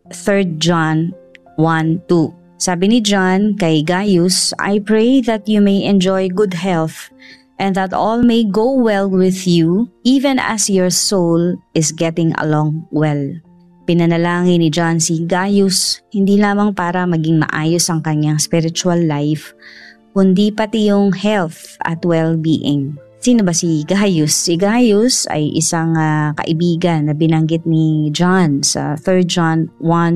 3 John 1:2. Sabi ni John kay Gaius, I pray that you may enjoy good health and that all may go well with you even as your soul is getting along well. Pinanalangin ni John si Gaius hindi lamang para maging maayos ang kanyang spiritual life, kundi pati yung health at well-being. Sino ba si Gaius? Si Gaius ay isang kaibigan na binanggit ni John sa 3 John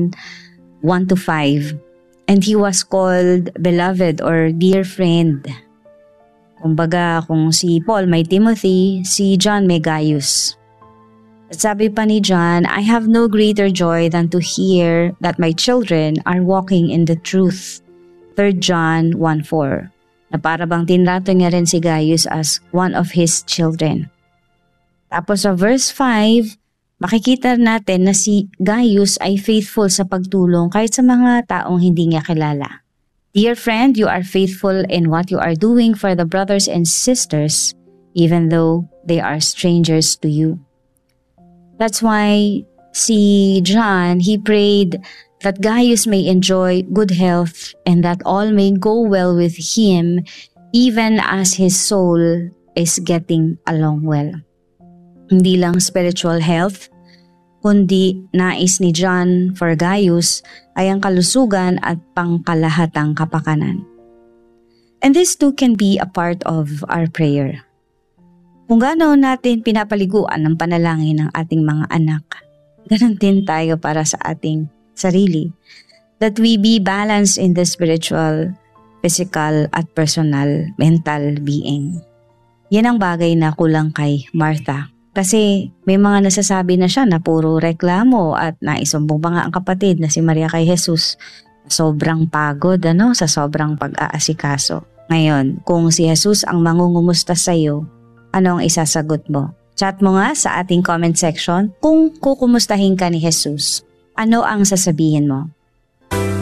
1:1-5. And he was called beloved or dear friend. Kumbaga kung si Paul may Timothy, si John may Gaius. At sabi pa ni John, I have no greater joy than to hear that my children are walking in the truth. 3 John 1:4. Na para bang tinrato niya rin si Gaius as one of his children. Tapos sa verse 5, makikita natin na si Gaius ay faithful sa pagtulong kahit sa mga taong hindi niya kilala. Dear friend, you are faithful in what you are doing for the brothers and sisters even though they are strangers to you. That's why si John, he prayed that Gaius may enjoy good health and that all may go well with him even as his soul is getting along well. Hindi lang spiritual health, kundi nais ni John for Gaius ay ang kalusugan at pangkalahatang kapakanan. And this too can be a part of our prayer. Kung gaano natin pinapaliguan ng panalangin ng ating mga anak, ganun din tayo para sa ating sarili. That we be balanced in the spiritual, physical at personal, mental being. Yan ang bagay na kulang kay Martha. Kasi may mga nasasabi na siya na puro reklamo at naisumbong pa nga ang kapatid na si Maria kay Jesus. Sobrang pagod sa sobrang pag-aasikaso. Ngayon, kung si Jesus ang mangungumusta sa iyo, ano ang isasagot mo? Chat mo nga sa ating comment section kung kukumustahin ka ni Jesus. Ano ang sasabihin mo?